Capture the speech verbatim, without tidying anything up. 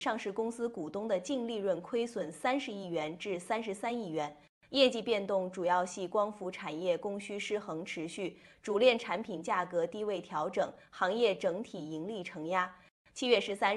上市公司股东的净利润亏损三十亿元至三十三亿元。业绩变动主要系光伏产业供需失衡持续，主链产品价格低位调整，行业整体盈利承压。七月十三日。